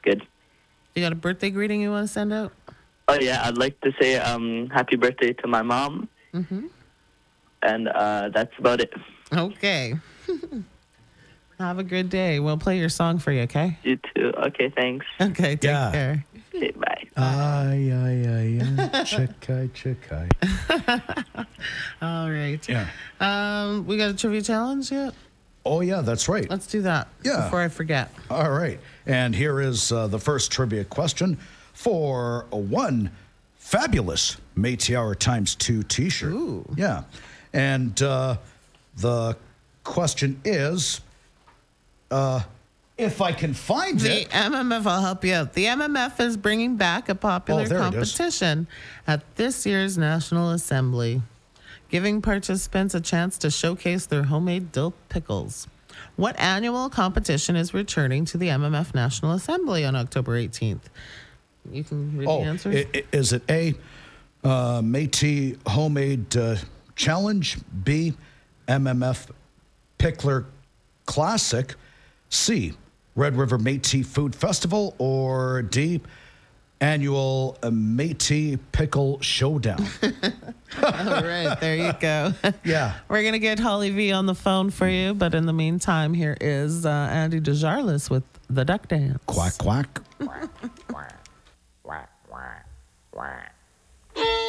good. You got a birthday greeting you want to send out? Oh, yeah, I'd like to say happy birthday to my mom. Mm-hmm. And that's about it. Okay. Have a good day. We'll play your song for you, okay? You too. Okay, thanks. Okay, take care. Okay, bye. Ay, ay, ay, ay. Chikai, chikai. All right. Yeah. We got a trivia challenge yet? Oh, yeah, that's right. Let's do that before I forget. All right. And here is the first trivia question for one fabulous Métis Hour ×2 t-shirt. Ooh. Yeah. And the question is, if I can find The it. MMF, I'll help you out. The MMF is bringing back a popular there it is. competition at this year's National Assembly, giving participants a chance to showcase their homemade dill pickles. What annual competition is returning to the MMF National Assembly on October 18th? You can read the answers. Is it A, Métis Homemade Challenge, B, MMF Pickler Classic, C, Red River Métis Food Festival, or D, Annual Métis Pickle Showdown? All right, there you go. Yeah. We're going to get Holly V on the phone for you, but in the meantime, here is Andy Desjarlais with The Duck Dance. Quack, quack. Quack, quack, quack, quack, quack.